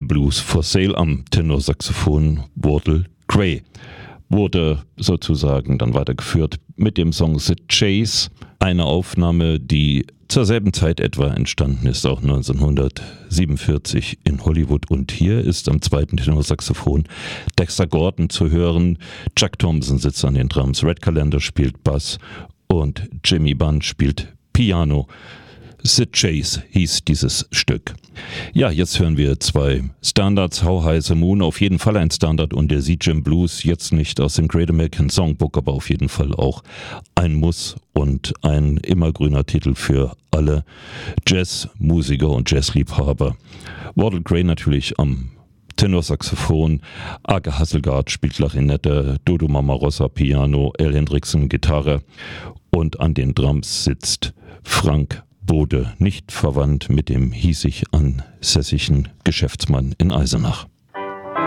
Blues for Sale am Tenorsaxophon Wardell Gray. Wurde sozusagen dann weitergeführt mit dem Song The Chase, eine Aufnahme, die zur selben Zeit etwa entstanden ist, auch 1947 in Hollywood. Und hier ist am zweiten Tenorsaxophon Dexter Gordon zu hören. Chuck Thompson sitzt an den Drums, Red Callender spielt Bass und Jimmy Bunn spielt Piano. The Chase hieß dieses Stück. Ja, jetzt hören wir zwei Standards. How High the Moon, auf jeden Fall ein Standard, und der Seagram Blues, jetzt nicht aus dem Great American Songbook, aber auf jeden Fall auch ein Muss und ein immergrüner Titel für alle Jazzmusiker und Jazzliebhaber. Wardell Gray natürlich am Tenorsaxophon, Ake Hasselgaard spielt Klarinette, Dodo Mamarosa Piano, Al Hendrickson Gitarre und an den Drums sitzt Frank Bode, nicht verwandt mit dem hiesig ansässigen Geschäftsmann in Eisenach.